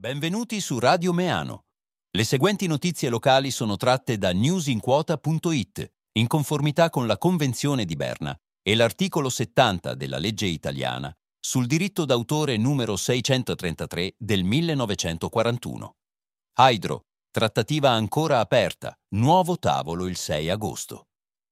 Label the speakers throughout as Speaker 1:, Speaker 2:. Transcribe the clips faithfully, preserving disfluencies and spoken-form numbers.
Speaker 1: Benvenuti su Radio Meano. Le seguenti notizie locali sono tratte da newsinquota punto it, in conformità con la Convenzione di Berna e l'articolo settanta della legge italiana sul diritto d'autore numero seicentotrentatré del millenovecentoquarantuno. Hydro, trattativa ancora aperta, nuovo tavolo il sei agosto.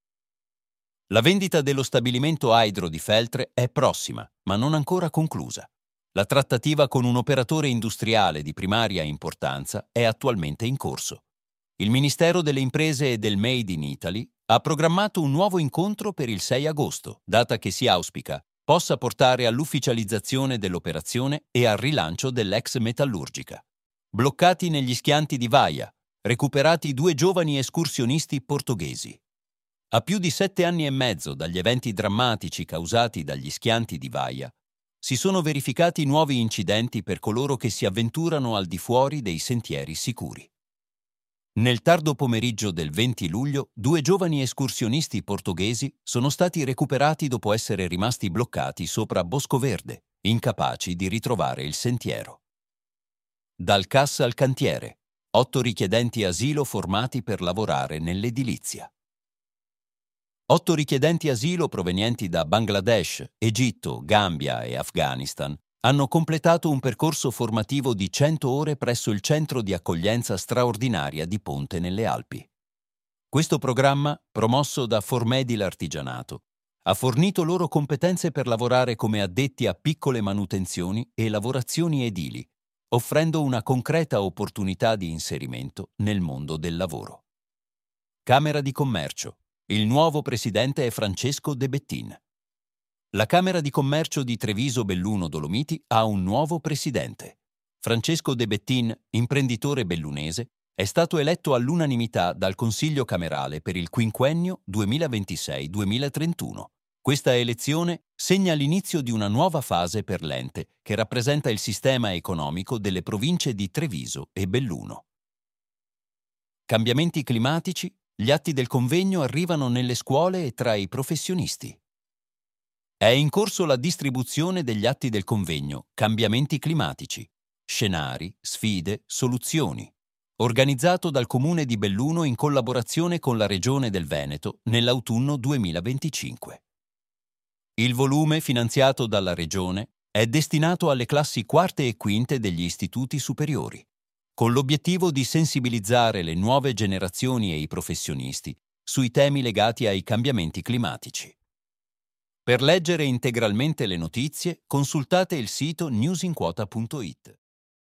Speaker 1: La vendita dello stabilimento Hydro di Feltre è prossima, ma non ancora conclusa. La trattativa con un operatore industriale di primaria importanza è attualmente in corso. Il Ministero delle Imprese e del Made in Italy ha programmato un nuovo incontro per il sei agosto, data che si auspica possa portare all'ufficializzazione dell'operazione e al rilancio dell'ex metallurgica. Bloccati negli schianti di Vaia, recuperati due giovani escursionisti portoghesi. A più di sette anni e mezzo dagli eventi drammatici causati dagli schianti di Vaia, si sono verificati nuovi incidenti per coloro che si avventurano al di fuori dei sentieri sicuri. Nel tardo pomeriggio del venti luglio, due giovani escursionisti portoghesi sono stati recuperati dopo essere rimasti bloccati sopra Bosco Verde, incapaci di ritrovare il sentiero. Dal C A S al cantiere, otto richiedenti asilo formati per lavorare nell'edilizia. Otto richiedenti asilo provenienti da Bangladesh, Egitto, Gambia e Afghanistan hanno completato un percorso formativo di cento ore presso il centro di accoglienza straordinaria di Ponte nelle Alpi. Questo programma, promosso da Formedil Artigianato, ha fornito loro competenze per lavorare come addetti a piccole manutenzioni e lavorazioni edili, offrendo una concreta opportunità di inserimento nel mondo del lavoro. Camera di Commercio. Il nuovo presidente è Francesco De Bettin. La Camera di Commercio di Treviso Belluno Dolomiti ha un nuovo presidente. Francesco De Bettin, imprenditore bellunese, è stato eletto all'unanimità dal Consiglio Camerale per il quinquennio duemilaventisei duemilatrentuno. Questa elezione segna l'inizio di una nuova fase per l'ente, che rappresenta il sistema economico delle province di Treviso e Belluno. Cambiamenti climatici. Gli atti del convegno arrivano nelle scuole e tra i professionisti. È in corso la distribuzione degli atti del convegno Cambiamenti climatici, scenari, sfide, soluzioni, organizzato dal Comune di Belluno in collaborazione con la Regione del Veneto nell'autunno duemilaventicinque. Il volume finanziato dalla Regione è destinato alle classi quarte e quinte degli istituti superiori, con l'obiettivo di sensibilizzare le nuove generazioni e i professionisti sui temi legati ai cambiamenti climatici. Per leggere integralmente le notizie, consultate il sito newsinquota punto it.